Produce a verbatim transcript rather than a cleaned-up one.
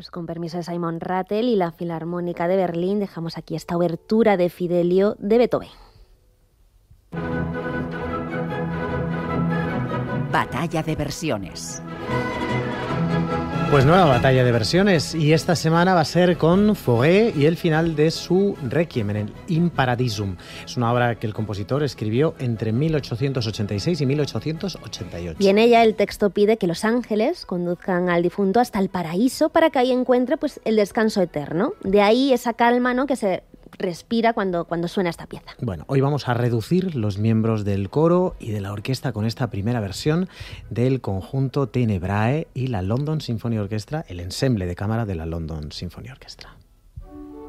Pues con permiso de Simon Rattle y la Filarmónica de Berlín, dejamos aquí esta obertura de Fidelio de Beethoven. Batalla de versiones. Pues nueva batalla de versiones, y esta semana va a ser con Fauré y el final de su Requiem, en el In Paradisum. Es una obra que el compositor escribió entre mil ochocientos ochenta y seis y mil ochocientos ochenta y ocho. Y en ella el texto pide que los ángeles conduzcan al difunto hasta el paraíso para que ahí encuentre pues, el descanso eterno. De ahí esa calma, ¿no?, que se respira cuando, cuando suena esta pieza. Bueno, hoy vamos a reducir los miembros del coro y de la orquesta con esta primera versión del conjunto Tenebrae y la London Symphony Orchestra, el ensemble de cámara de la London Symphony Orchestra.